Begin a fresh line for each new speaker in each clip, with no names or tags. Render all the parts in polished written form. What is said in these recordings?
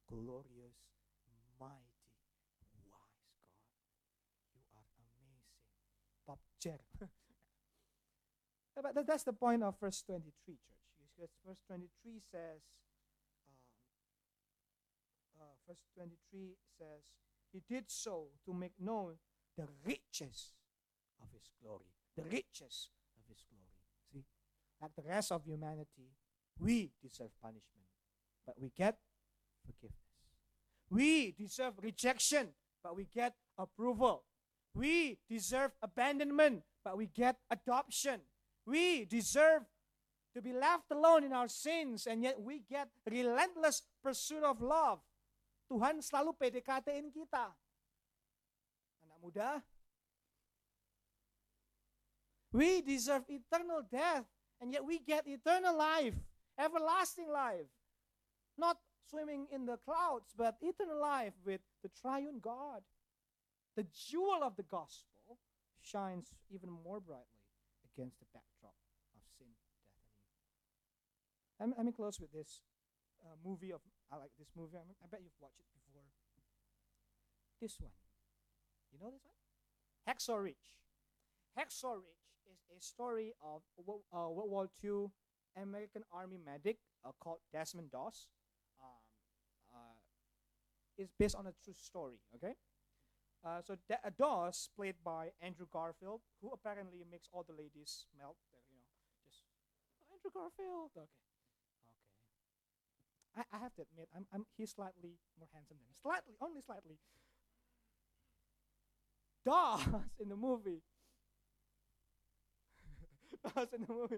glorious, mighty, wise God. You are amazing. Top chair. But that's the point of verse 23, church. Because verse 23 says, um, verse 23 says, He did so to make known the riches of His glory. The riches of His glory. See, like the rest of humanity, we deserve punishment, but we get forgiveness. We deserve rejection, but we get approval. We deserve abandonment, but we get adoption. We deserve to be left alone in our sins, and yet we get relentless pursuit of love. Tuhan selalu PDKT-in kita. Anak muda, we deserve eternal death, and yet we get eternal life, everlasting life. Not swimming in the clouds, but eternal life with the triune God. The jewel of the gospel shines even more brightly against the backdrop of sin, death, and evil. Let me close with this movie. I like this movie. I bet you've watched it before. This one. You know this one? Hacksaw Ridge. Hacksaw Ridge is a story of World War II American Army medic called Desmond Doss. It's based on a true story, okay? So Doss, played by Andrew Garfield, who apparently makes all the ladies melt. Just Andrew Garfield. Okay. I have to admit, he's slightly more handsome than me. Slightly, only slightly. Doss in the movie. Doss in the movie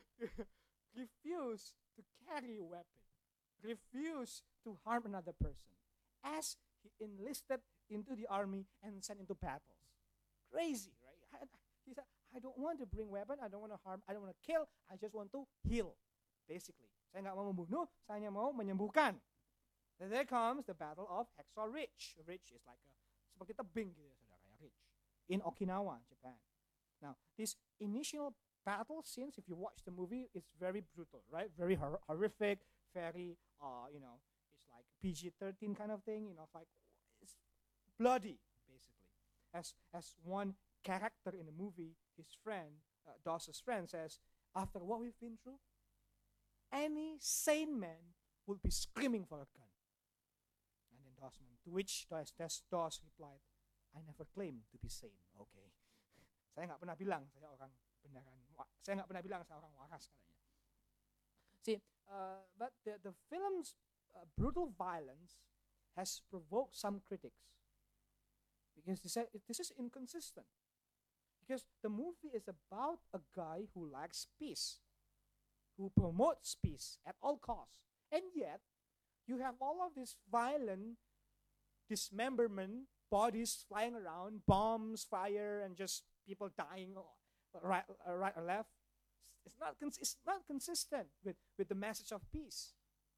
refused to carry a weapon, refused to harm another person, as he enlisted into the army and sent into battles. Crazy, right? He said, I don't want to bring weapon, I don't want to harm, I don't want to kill, I just want to heal, basically. Saya nggak mau membunuh, saya hanya mau menyembuhkan. Then there comes the Battle of Hacksaw Ridge. Ridge is like seperti tebing gitu ya, saudara, ya, ridge. In Okinawa, Japan. Now, this initial battle scenes, if you watch the movie, it's very brutal, right? Very horrific, very, it's like PG-13 kind of thing, like it's bloody, basically. As one character in the movie, his friend, Doss's friend, says, after what we've been through, any sane man would be screaming for a gun. And then to which Doss replied, I never claimed to be sane, okay? Saya nggak pernah bilang saya orang beneran, saya nggak pernah bilang saya orang waras, katanya. See, but the film's brutal violence has provoked some critics because they said this is inconsistent. Because the movie is about a guy who likes peace, who promotes peace at all costs, and yet you have all of this violent dismemberment, bodies flying around, bombs, fire, and just people dying right or left. It's not consistent with the message of peace.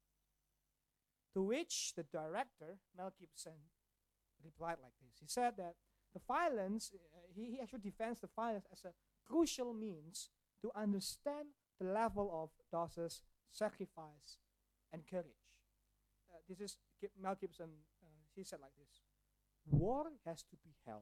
To which the director, Mel Gibson, replied like this. He said that the violence, he actually defends the violence as a crucial means to understand the level of Doss's sacrifice and courage. This is Mel Gibson. He said like this: war has to be held.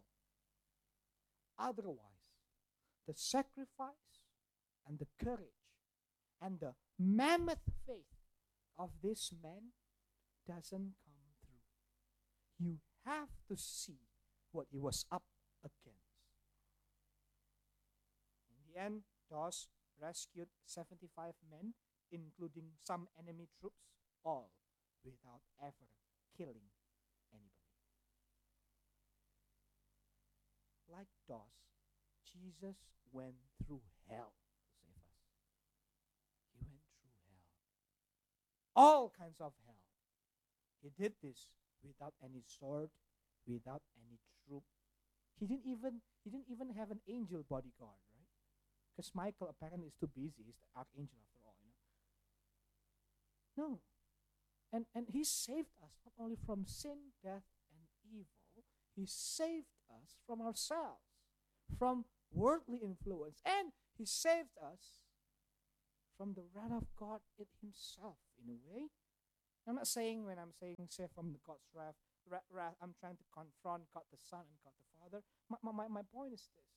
Otherwise, the sacrifice and the courage and the mammoth faith of this man doesn't come through. You have to see what he was up against. In the end, Doss rescued 75 men, including some enemy troops, all without ever killing anybody. Like Doss, Jesus went through hell to save us. He went through hell. All kinds of hell. He did this without any sword, without any troop. He didn't even have an angel bodyguard, right? Because Michael apparently is too busy. He's the archangel after all, No. And he saved us not only from sin, death, and evil. He saved us from ourselves, from worldly influence. And he saved us from the wrath of God in himself, in a way. I'm not saying when I'm saying save from the God's wrath, I'm trying to confront God the Son and God the Father. My point is this.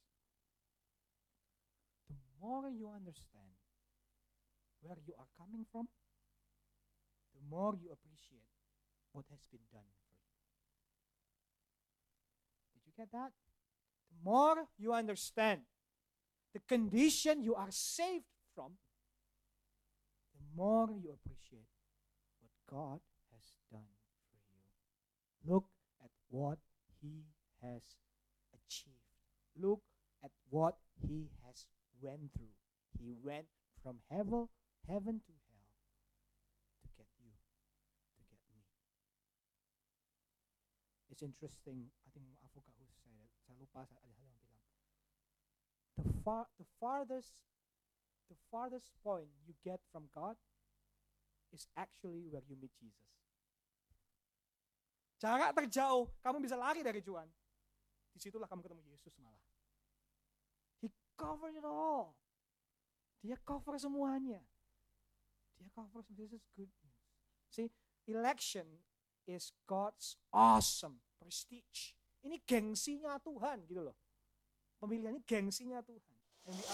The more you understand where you are coming from, the more you appreciate what has been done for you. Did you get that? The more you understand the condition you are saved from, the more you appreciate what God has done for you. Look at what He has achieved. Look at what He has went through. He went from heaven to hell to get you, to get me. It's interesting. I think I forgot who said it. Saya lupa ada yang bilang. The farthest point you get from God is actually where you meet Jesus. Jarak terjauh kamu bisa lari dari Tuhan. Disitulah kamu ketemu Yesus malah. He covered it all. Dia cover semuanya. This is good news. See, election is God's awesome prestige. Ini gengsinya Tuhan gitu loh. Pemilihan ini gengsinya Tuhan. And we